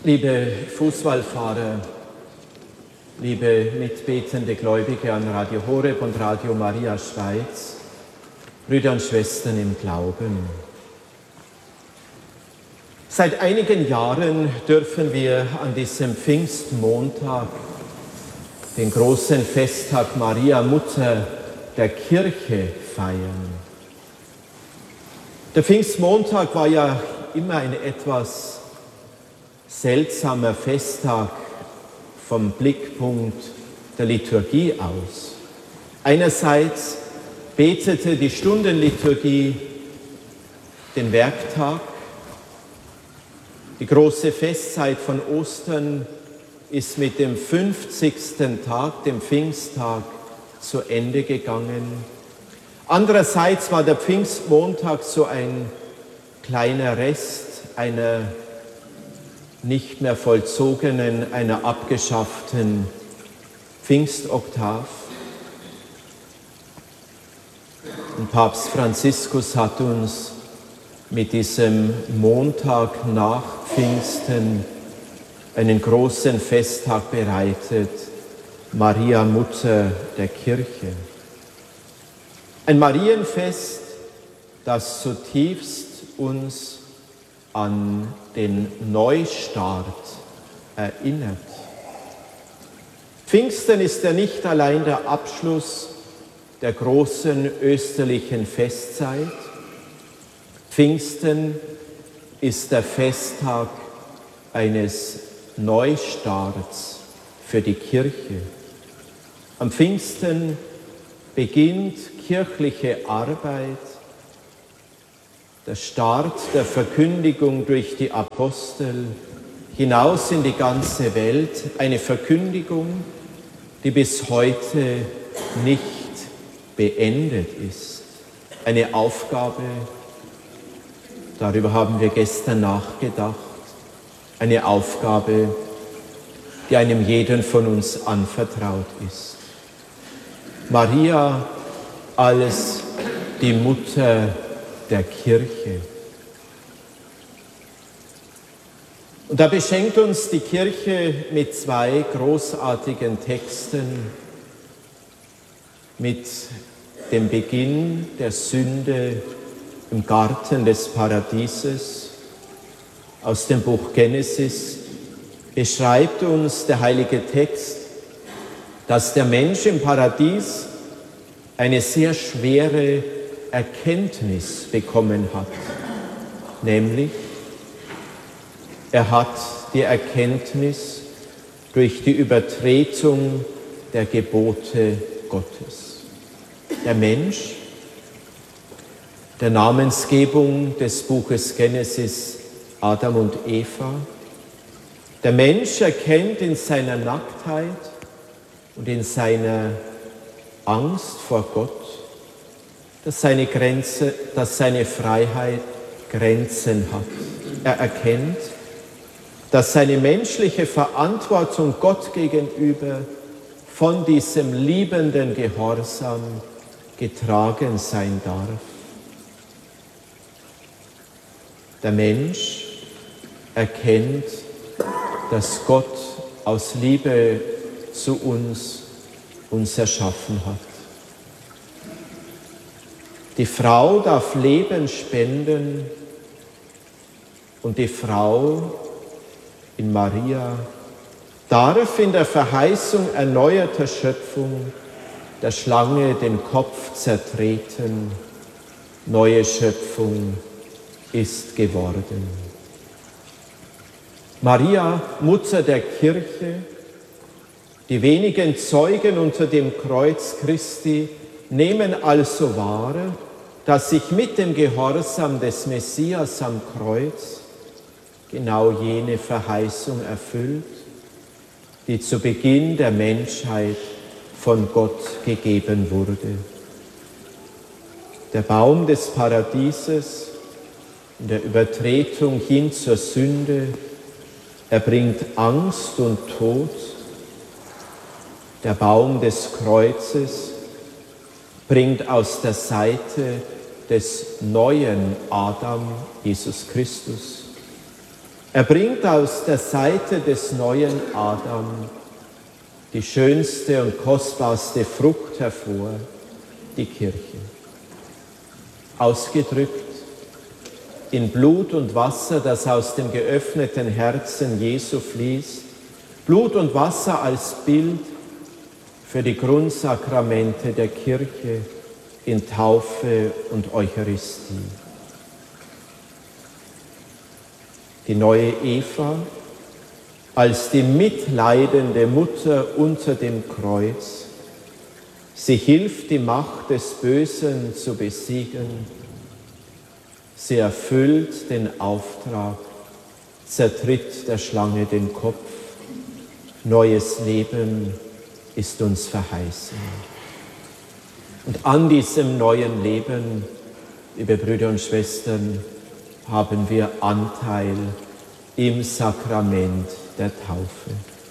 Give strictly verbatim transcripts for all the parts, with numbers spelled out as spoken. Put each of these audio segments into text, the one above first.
Liebe Fußballfahrer, liebe mitbetende Gläubige an Radio Horeb und Radio Maria Schweiz, Brüder und Schwestern im Glauben. Seit einigen Jahren dürfen wir an diesem Pfingstmontag, den großen Festtag Maria, Mutter der Kirche, feiern. Der Pfingstmontag war ja immer ein etwas seltsamer Festtag vom Blickpunkt der Liturgie aus. Einerseits betete die Stundenliturgie den Werktag. Die große Festzeit von Ostern ist mit dem fünfzigsten Tag, dem Pfingsttag, zu Ende gegangen. Andererseits war der Pfingstmontag so ein kleiner Rest einer nicht mehr vollzogenen, einer abgeschafften Pfingstoktav. Und Papst Franziskus hat uns mit diesem Montag nach Pfingsten einen großen Festtag bereitet, Maria, Mutter der Kirche. Ein Marienfest, das zutiefst uns an den Neustart erinnert. Pfingsten ist ja nicht allein der Abschluss der großen österlichen Festzeit. Pfingsten ist der Festtag eines Neustarts für die Kirche. Am Pfingsten beginnt kirchliche Arbeit, der Start der Verkündigung durch die Apostel hinaus in die ganze Welt, eine Verkündigung, die bis heute nicht beendet ist. Eine Aufgabe, darüber haben wir gestern nachgedacht, eine Aufgabe, die einem jeden von uns anvertraut ist. Maria als die Mutter der Kirche. Und da beschenkt uns die Kirche mit zwei großartigen Texten, mit dem Beginn der Sünde im Garten des Paradieses. Aus dem Buch Genesis beschreibt uns der heilige Text, dass der Mensch im Paradies eine sehr schwere Erkenntnis bekommen hat, nämlich er hat die Erkenntnis durch die Übertretung der Gebote Gottes. Der Mensch, der Namensgebung des Buches Genesis Adam und Eva, der Mensch erkennt in seiner Nacktheit und in seiner Angst vor Gott, dass seine Grenze, dass seine Freiheit Grenzen hat. Er erkennt, dass seine menschliche Verantwortung Gott gegenüber von diesem liebenden Gehorsam getragen sein darf. Der Mensch erkennt, dass Gott aus Liebe zu uns uns erschaffen hat. Die Frau darf Leben spenden und die Frau in Maria darf in der Verheißung erneuerter Schöpfung der Schlange den Kopf zertreten. Neue Schöpfung ist geworden. Maria, Mutter der Kirche, die wenigen Zeugen unter dem Kreuz Christi nehmen also wahr, dass sich mit dem Gehorsam des Messias am Kreuz genau jene Verheißung erfüllt, die zu Beginn der Menschheit von Gott gegeben wurde. Der Baum des Paradieses in der Übertretung hin zur Sünde, er bringt Angst und Tod. Der Baum des Kreuzes bringt aus der Seite des neuen Adam Jesus Christus Er bringt aus der Seite des neuen Adam die schönste und kostbarste Frucht hervor, die Kirche. Ausgedrückt in Blut und Wasser, das aus dem geöffneten Herzen Jesu fließt, Blut und Wasser als Bild für die Grundsakramente der Kirche in Taufe und Eucharistie. Die neue Eva als die mitleidende Mutter unter dem Kreuz. Sie hilft, die Macht des Bösen zu besiegen. Sie erfüllt den Auftrag, zertritt der Schlange den Kopf. Neues Leben ist uns verheißen. Und an diesem neuen Leben, liebe Brüder und Schwestern, haben wir Anteil im Sakrament der Taufe.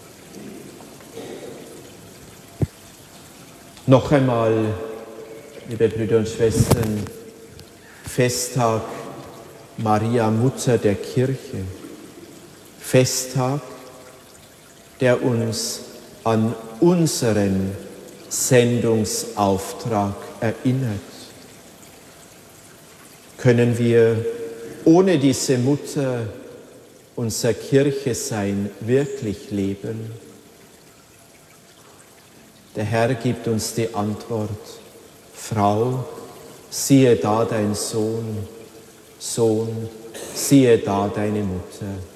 Noch einmal, liebe Brüder und Schwestern, Festtag Maria, Mutter der Kirche. Festtag, der uns an unseren Sendungsauftrag erinnert. Können wir ohne diese Mutter unser Kirche-Sein wirklich leben? Der Herr gibt uns die Antwort: Frau, siehe da dein Sohn, Sohn, siehe da deine Mutter.